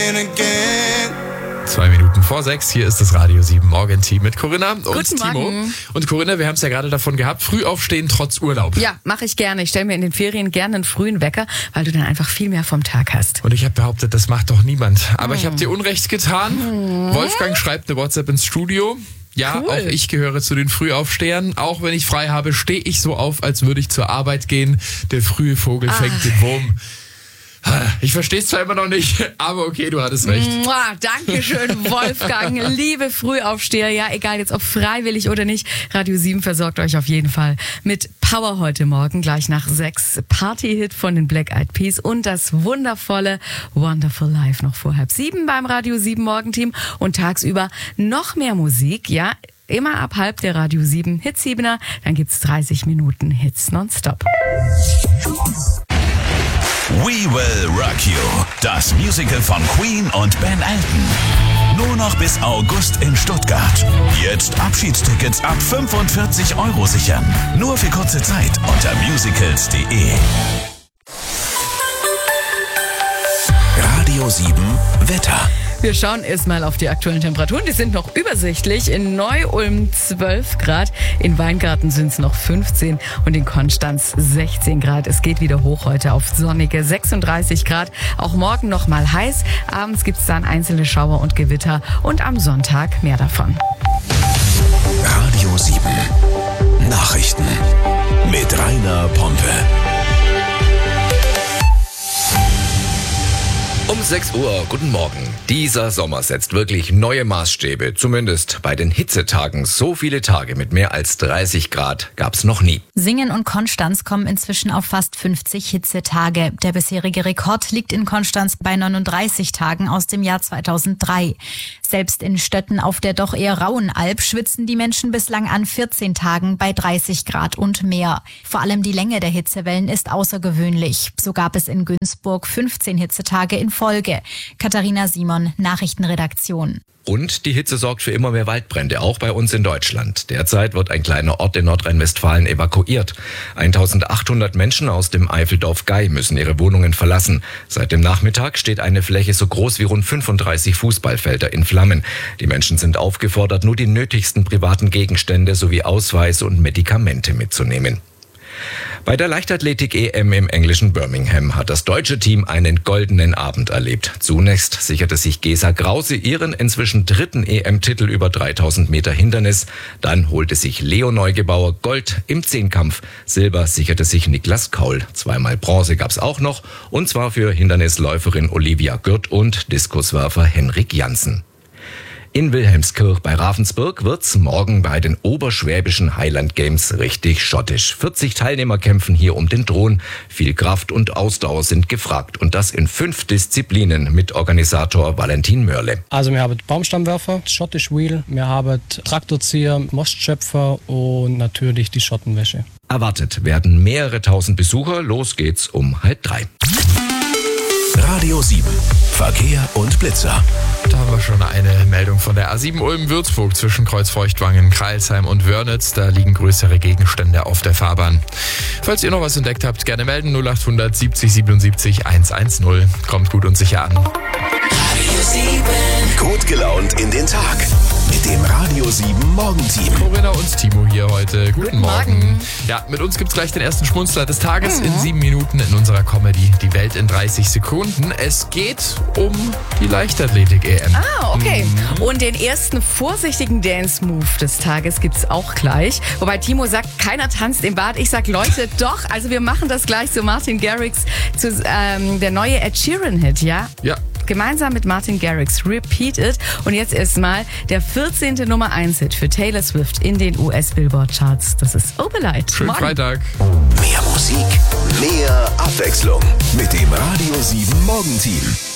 again. 2 Minuten vor 6, hier ist das Radio 7 Morgenteam mit Corinna und Guten Timo. Morgen. Und Corinna, wir haben es ja gerade davon gehabt, früh aufstehen trotz Urlaub. Ja, mache ich gerne. Ich stelle mir in den Ferien gerne einen frühen Wecker, weil du dann einfach viel mehr vom Tag hast. Und ich habe behauptet, das macht doch niemand. Aber ich habe dir Unrecht getan. Wolfgang schreibt eine WhatsApp ins Studio. Ja, Cool. Auch ich gehöre zu den Frühaufstehern. Auch wenn ich frei habe, stehe ich so auf, als würde ich zur Arbeit gehen. Der frühe Vogel fängt den Wurm. Ich verstehe es zwar immer noch nicht, aber okay, du hattest recht. Dankeschön, Wolfgang. Liebe Frühaufsteher, ja, egal jetzt ob freiwillig oder nicht, Radio 7 versorgt euch auf jeden Fall mit Power heute Morgen, gleich nach 6. Party-Hit von den Black Eyed Peas und das wundervolle Wonderful Life noch vor 6:30 beim Radio 7 Morgenteam und tagsüber noch mehr Musik, ja. Immer ab 6:30 der Radio 7 Hitsiebener, dann gibt's 30 Minuten Hits nonstop. We Will Rock You, das Musical von Queen und Ben Elton. Nur noch bis August in Stuttgart. Jetzt Abschiedstickets ab 45 € sichern. Nur für kurze Zeit unter musicals.de. Radio 7 Wetter. Wir schauen erstmal auf die aktuellen Temperaturen. Die sind noch übersichtlich. In Neu-Ulm 12 Grad, in Weingarten sind es noch 15 und in Konstanz 16 Grad. Es geht wieder hoch heute auf sonnige 36 Grad. Auch morgen noch mal heiß. Abends gibt es dann einzelne Schauer und Gewitter und am Sonntag mehr davon. Radio 7 Nachrichten mit Rainer Pompe. Um 6 Uhr, guten Morgen. Dieser Sommer setzt wirklich neue Maßstäbe, zumindest bei den Hitzetagen. So viele Tage mit mehr als 30 Grad gab's noch nie. Singen und Konstanz kommen inzwischen auf fast 50 Hitzetage. Der bisherige Rekord liegt in Konstanz bei 39 Tagen aus dem Jahr 2003. Selbst in Stötten auf der doch eher rauen Alp schwitzen die Menschen bislang an 14 Tagen bei 30 Grad und mehr. Vor allem die Länge der Hitzewellen ist außergewöhnlich. So gab es in Günzburg 15 Hitzetage in Folge. Katharina Simon, Nachrichtenredaktion. Und die Hitze sorgt für immer mehr Waldbrände, auch bei uns in Deutschland. Derzeit wird ein kleiner Ort in Nordrhein-Westfalen evakuiert. 1800 Menschen aus dem Eifeldorf Gei müssen ihre Wohnungen verlassen. Seit dem Nachmittag steht eine Fläche so groß wie rund 35 Fußballfelder in Flammen. Die Menschen sind aufgefordert, nur die nötigsten privaten Gegenstände sowie Ausweise und Medikamente mitzunehmen. Bei der Leichtathletik-EM im englischen Birmingham hat das deutsche Team einen goldenen Abend erlebt. Zunächst sicherte sich Gesa Krause ihren inzwischen 3. EM-Titel über 3000 Meter Hindernis. Dann holte sich Leo Neugebauer Gold im Zehnkampf. Silber sicherte sich Niklas Kaul. 2-mal Bronze gab's auch noch, und zwar für Hindernisläuferin Olivia Gürt und Diskuswerfer Henrik Janssen. In Wilhelmskirch bei Ravensburg wird's morgen bei den Oberschwäbischen Highland Games richtig schottisch. 40 Teilnehmer kämpfen hier um den Thron. Viel Kraft und Ausdauer sind gefragt, und das in 5 Disziplinen mit Organisator Valentin Mörle. Also wir haben Baumstammwerfer, Schottisch Wheel, wir haben Traktorzieher, Mostschöpfer und natürlich die Schottenwäsche. Erwartet werden mehrere tausend Besucher. Los geht's um 2:30. Radio 7 Verkehr und Blitzer. Da haben wir schon eine Meldung von der A7 Ulm-Würzburg zwischen Kreuzfeuchtwangen, Kreilsheim und Wörnitz. Da liegen größere Gegenstände auf der Fahrbahn. Falls ihr noch was entdeckt habt, gerne melden. 0800 70 77 110. Kommt gut und sicher an. Radio 7. Gut gelaunt in den Tag. Mit dem Radio 7 Morgenteam. Corinna und Timo hier heute. Guten Morgen. Ja, mit uns gibt's gleich den ersten Schmunzler des Tages in 7 Minuten in unserer Comedy Die Welt in 30 Sekunden. Es geht um die Leichtathletik-EM. Ah, okay. Und den ersten vorsichtigen Dance-Move des Tages gibt's auch gleich. Wobei Timo sagt, keiner tanzt im Bad. Ich sag, Leute, doch. Also wir machen das gleich zu Martin Garrix, zu der neue Ed Sheeran-Hit, ja? Ja. Gemeinsam mit Martin Garrix, Repeat It. Und jetzt erstmal der 14. Nummer 1 Hit für Taylor Swift in den US-Billboard-Charts. Das ist Oberleit. Schönen Freitag. Mehr Musik, mehr Abwechslung mit dem Radio 7 Morgenteam.